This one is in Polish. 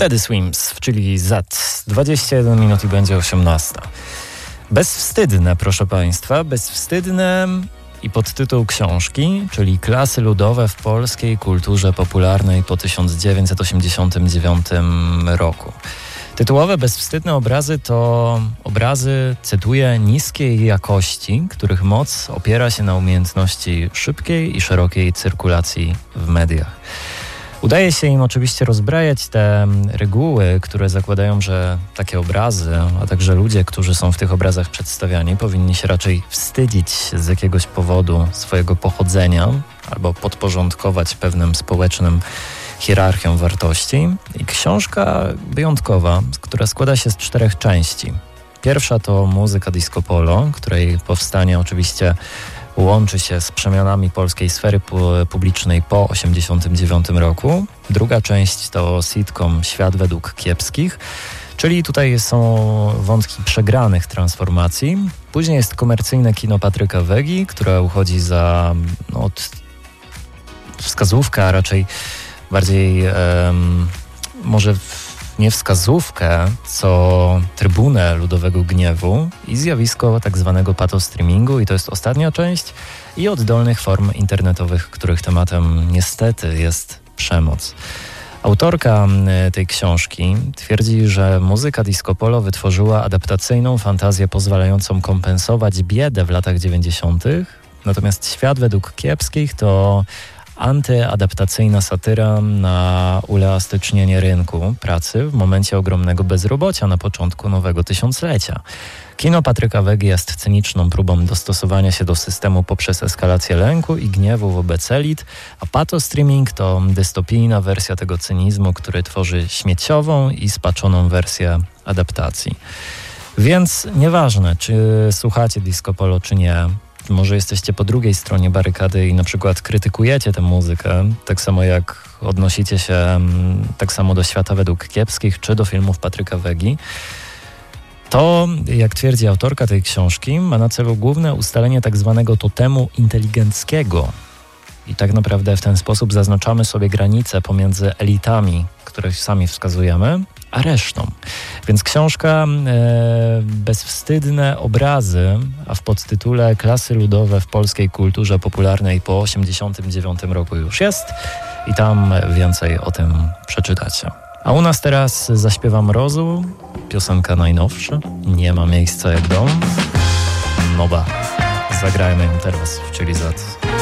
Teddy Swims, czyli Z. 21 minut i będzie 18. Bezwstydne, proszę Państwa, bezwstydne i podtytuł książki, czyli Klasy ludowe w polskiej kulturze popularnej po 1989 roku. Tytułowe bezwstydne obrazy to obrazy, cytuję, niskiej jakości, których moc opiera się na umiejętności szybkiej i szerokiej cyrkulacji w mediach. Udaje się im oczywiście rozbrajać te reguły, które zakładają, że takie obrazy, a także ludzie, którzy są w tych obrazach przedstawiani, powinni się raczej wstydzić z jakiegoś powodu swojego pochodzenia albo podporządkować pewnym społecznym hierarchią wartości. I książka wyjątkowa, która składa się z 4 części. Pierwsza to muzyka disco polo, której powstanie oczywiście łączy się z przemianami polskiej sfery publicznej po 1989 roku. Druga część to sitcom Świat według kiepskich, czyli tutaj są wątki przegranych transformacji. Później jest komercyjne kino Patryka Wegi, które uchodzi za wskazówkę, a raczej bardziej może nie wskazówkę, co trybunę ludowego gniewu i zjawisko tak zwanego patostreamingu, i to jest ostatnia część, i oddolnych form internetowych, których tematem niestety jest przemoc. Autorka tej książki twierdzi, że muzyka disco polo wytworzyła adaptacyjną fantazję pozwalającą kompensować biedę w latach 90., natomiast Świat według kiepskich to antyadaptacyjna satyra na uelastycznienie rynku pracy w momencie ogromnego bezrobocia na początku nowego tysiąclecia. Kino Patryka Wegi jest cyniczną próbą dostosowania się do systemu poprzez eskalację lęku i gniewu wobec elit, a patostreaming to dystopijna wersja tego cynizmu, który tworzy śmieciową i spaczoną wersję adaptacji. Więc nieważne, czy słuchacie disco polo, czy nie, może jesteście po drugiej stronie barykady i na przykład krytykujecie tę muzykę, tak samo jak odnosicie się tak samo do Świata według kiepskich, czy do filmów Patryka Wegi, to, jak twierdzi autorka tej książki, ma na celu główne ustalenie tak zwanego totemu inteligenckiego. I tak naprawdę w ten sposób zaznaczamy sobie granice pomiędzy elitami, które sami wskazujemy, a resztą. Więc książka Bezwstydne obrazy, a w podtytule Klasy ludowe w polskiej kulturze popularnej po 1989 roku już jest i tam więcej o tym przeczytacie. A u nas teraz zaśpiewa Mrozu, piosenka najnowsza, Nie ma miejsca jak dom. Noba. Zagrajmy ją teraz w Chili Z.